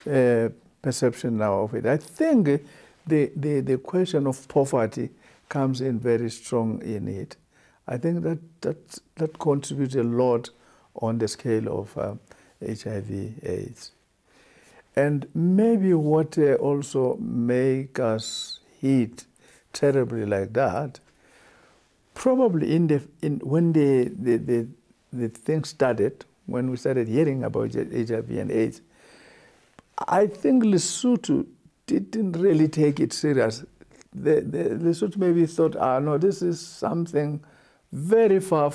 perception now of it. I think the question of poverty comes in very strong in it. I think that contributes a lot on the scale of HIV/AIDS. And maybe what also make us hit terribly like that, probably when the thing started, when we started hearing about HIV and AIDS, I think Lesotho didn't really take it serious. Lesotho maybe thought, no, this is something very far